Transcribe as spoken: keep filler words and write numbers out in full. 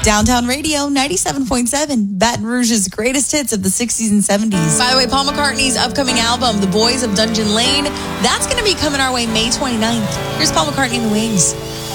Downtown Radio, ninety-seven point seven, Baton Rouge's greatest hits of the sixties and seventies. By the way, Paul McCartney's upcoming album, The Boys of Dungeon Lane, that's going to be coming our way May twenty-ninth. Here's Paul McCartney and the Wings.